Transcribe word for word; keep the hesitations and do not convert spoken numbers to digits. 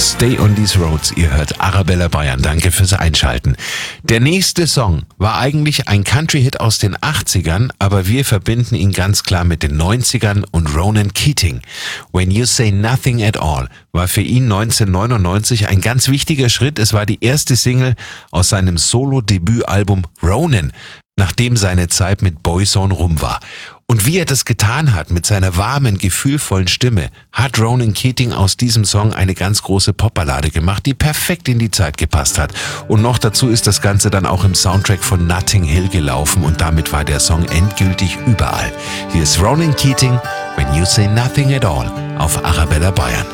Stay on these roads. Ihr hört Arabella Bayern. Danke fürs Einschalten. Der nächste Song war eigentlich ein Country-Hit aus den achtzigern, aber wir verbinden ihn ganz klar mit den neunzigern und Ronan Keating. When You Say Nothing at All war für ihn neunzehnhundertneunundneunzig ein ganz wichtiger Schritt. Es war die erste Single aus seinem Solo-Debütalbum Ronan, nachdem seine Zeit mit Boyzone rum war. Und wie er das getan hat mit seiner warmen, gefühlvollen Stimme, hat Ronan Keating aus diesem Song eine ganz große Popballade gemacht, die perfekt in die Zeit gepasst hat. Und noch dazu ist das Ganze dann auch im Soundtrack von Notting Hill gelaufen und damit war der Song endgültig überall. Hier ist Ronan Keating, When You Say Nothing at All auf Arabella Bayern.